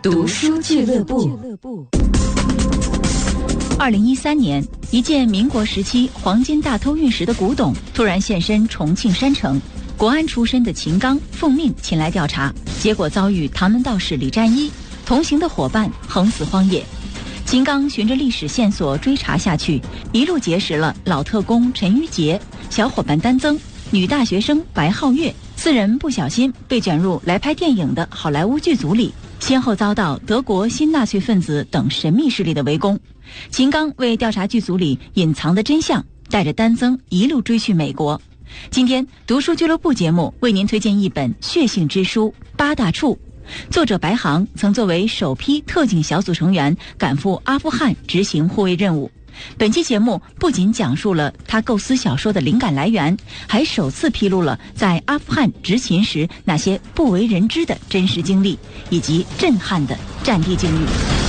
读书俱乐部。 2013年，一件民国时期黄金大偷运时的古董突然现身重庆山城，国安出身的秦刚奉命前来调查，结果遭遇唐门道士李占一同行的伙伴横死荒野。秦刚循着历史线索追查下去，一路结识了老特工陈玉杰、小伙伴丹增、女大学生白皓月，4人不小心被卷入来拍电影的好莱坞剧组里，先后遭到德国新纳粹分子等神秘势力的围攻。秦刚为调查剧组里隐藏的真相，带着丹增一路追去美国。今天读书俱乐部节目为您推荐一本血性之书《八大处》，作者白航曾作为首批特警小组成员赶赴阿富汗执行护卫任务。本期节目不仅讲述了他构思小说的灵感来源，还首次披露了在阿富汗执勤时那些不为人知的真实经历，以及震撼的战地境遇。